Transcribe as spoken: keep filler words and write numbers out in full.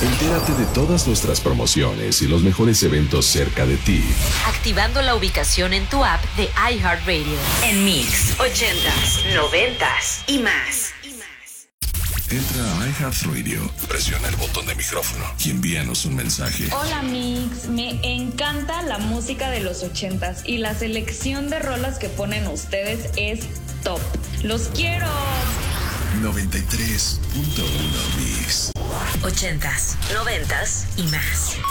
Entérate de todas nuestras promociones y los mejores eventos cerca de ti. Activando la ubicación en tu app de iHeartRadio. En Mix, ochentas, noventas y más. Entra a iHeartRadio, presiona el botón de micrófono y envíanos un mensaje. Hola Mix, me encanta la música de los ochentas y la selección de rolas que ponen ustedes es top. ¡Los quiero! noventa y tres punto uno Mix. Ochentas, noventas y más.